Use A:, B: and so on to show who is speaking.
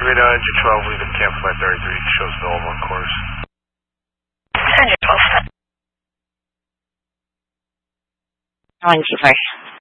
A: Radar engine 12, leaving camp flight 33, shows Bell on course.
B: Engine 12. 124.